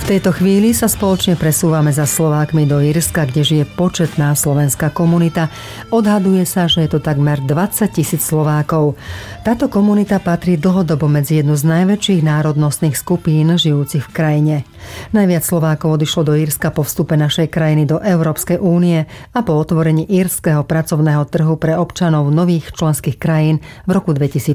V tejto chvíli sa spoločne presúvame za Slovákmi do Írska, kde žije početná slovenská komunita. Odhaduje sa, že je to takmer 20 000 Slovákov. Táto komunita patrí dlhodobo medzi jednu z najväčších národnostných skupín žijúcich v krajine. Najviac Slovákov odišlo do Írska po vstupe našej krajiny do Európskej únie a po otvorení írskeho pracovného trhu pre občanov nových členských krajín v roku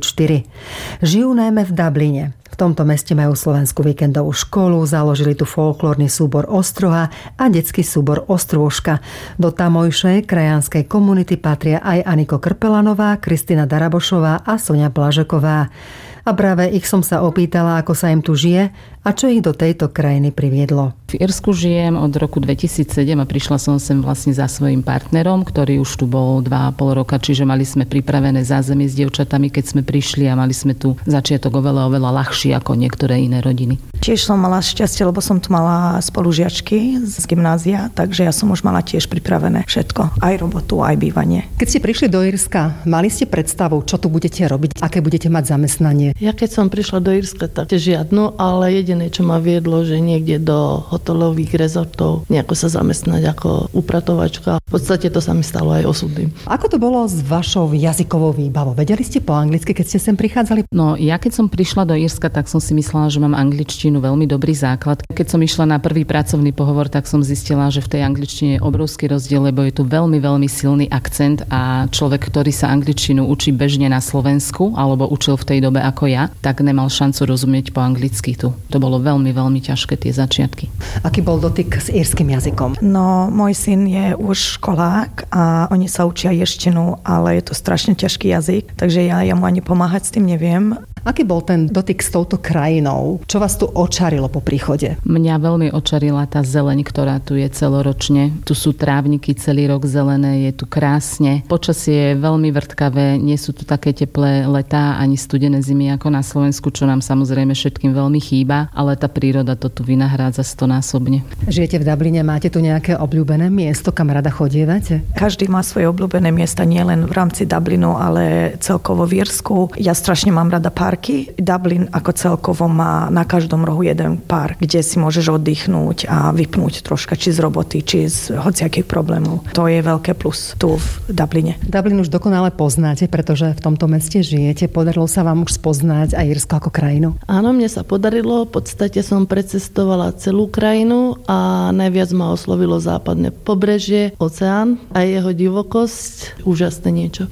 2004. Žijú najmä v Dubline. V tomto meste majú slovenskú víkendovú školu, založili tu folklórny súbor Ostroha a detský súbor Ostrôžka. Do tamojšej krajanskej komunity patria aj Aniko Krpelanová, Kristina Darabošová a Soňa Blažeková. A práve ich som sa opýtala, ako sa im tu žije a čo ich do tejto krajiny priviedlo. V Írsku žijem od roku 2007 a prišla som sem vlastne za svojím partnerom, ktorý už tu bol 2,5 roka, čiže mali sme pripravené zázemie s dievčatami, keď sme prišli a mali sme tu začiatok oveľa ľahší ako niektoré iné rodiny. Tiež som mala šťastie, lebo som tu mala spolužiačky z gymnázia, takže ja som už mala tiež pripravené všetko, aj robotu, aj bývanie. Keď ste prišli do Írska, mali ste predstavu, čo tu budete robiť, aké budete mať zamestnanie? Ja keď som prišla do Írska, tak žiadnu, ale jediné, čo ma viedlo, že niekde do hotelových rezortov nejako sa zamestnať ako upratovačka. V podstate to sa mi stalo aj osudným. Ako to bolo s vašou jazykovou výbavou? Vedeli ste po anglicky, keď ste sem prichádzali? No, ja keď som prišla do Írska, tak som si myslela, že mám angličtinu veľmi dobrý základ. Keď som išla na prvý pracovný pohovor, tak som zistila, že v tej angličtine je obrovský rozdiel, lebo je tu veľmi, veľmi silný akcent a človek, ktorý sa angličtinu učí bežne na Slovensku alebo učil v tej dobe ako ja, tak nemal šancu rozumieť po anglicky tu. To bolo veľmi, veľmi ťažké tie začiatky. Aký bol dotyk s írskym jazykom? No, môj syn je už školák a oni sa učia írštinu, ale je to strašne ťažký jazyk, takže ja mu ani pomáhať s tým neviem. Aký bol ten dotyk s touto krajinou? Čo vás tu očarilo po príchode? Mňa veľmi očarila tá zeleň, ktorá tu je celoročne. Tu sú trávniky celý rok zelené, je tu krásne. Počasie je veľmi vrtkavé, nie sú tu také teplé letá ani studené zimy ako na Slovensku, čo nám samozrejme všetkým veľmi chýba, ale tá príroda to tu vynahrádza 100-násobne. Žijete v Dubline, máte tu nejaké obľúbené miesto, kam rada chodievate? Každý má svoje obľúbené miesta, nielen v rámci Dublinu, ale celkovo v Írsku. Ja strašne mám rada parky. Dublin ako celkovo má na každom rohu jeden park, kde si môžeš oddychnúť a vypnúť troška či z roboty, či z hociakých problémov. To je veľké plus tu v Dubline. Dublin už dokonale poznáte, pretože v tomto meste žijete. Podarilo sa vám už spoznať aj Írsko ako krajinu? Áno, mne sa podarilo. V podstate som precestovala celú krajinu a najviac ma oslovilo západné pobrežie, oceán a jeho divokosť. Úžasné niečo.